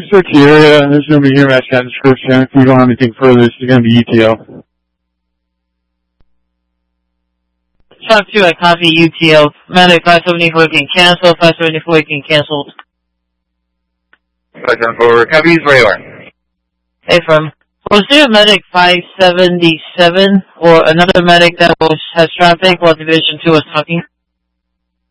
search the area. There's nobody here match that description. If we don't have anything further, this is going to be UTL. Shock 2, I copy UTL. Medic 574 can cancel. 574 can cancel. 574, copies, where you are. Hey, from. Was there a medic 577 or another medic that has traffic while Division 2 was talking?